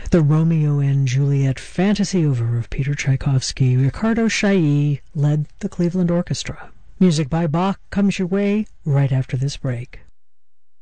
the Romeo and Juliet fantasy over of Peter Tchaikovsky. Ricardo Chailly led the Cleveland Orchestra. Music by Bach comes your way right after this break.